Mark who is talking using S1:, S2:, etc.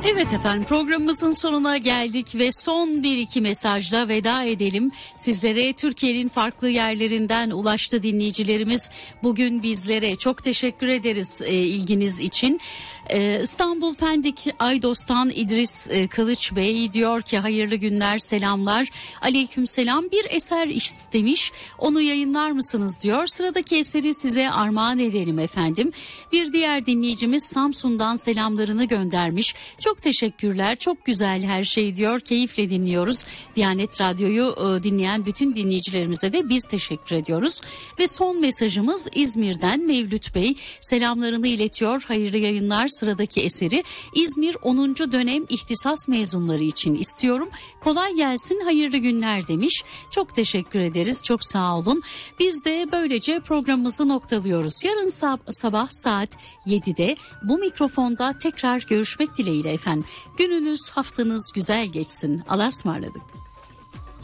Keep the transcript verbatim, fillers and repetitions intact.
S1: Evet efendim, programımızın sonuna geldik ve son bir iki mesajla veda edelim. Sizlere Türkiye'nin farklı yerlerinden ulaştı dinleyicilerimiz. Bugün bizlere çok teşekkür ederiz e, ilginiz için. Ee, İstanbul Pendik Aydos'tan İdris e, Kılıç Bey diyor ki hayırlı günler, selamlar. Aleykümselam, bir eser istemiş, onu yayınlar mısınız diyor. Sıradaki eseri size armağan edelim efendim. Bir diğer dinleyicimiz Samsun'dan selamlarını göndermiş. Çok teşekkürler, çok güzel her şey diyor, keyifle dinliyoruz. Diyanet Radyo'yu e, dinleyen bütün dinleyicilerimize de biz teşekkür ediyoruz. Ve son mesajımız İzmir'den Mevlüt Bey selamlarını iletiyor, hayırlı yayınlar. Sıradaki eseri İzmir onuncu dönem ihtisas mezunları için istiyorum. Kolay gelsin, hayırlı günler demiş. Çok teşekkür ederiz, çok sağ olun. Biz de böylece programımızı noktalıyoruz. Yarın sab- sabah saat yedide bu mikrofonda tekrar görüşmek dileğiyle efendim. Gününüz, haftanız güzel geçsin. Allah'a ısmarladık.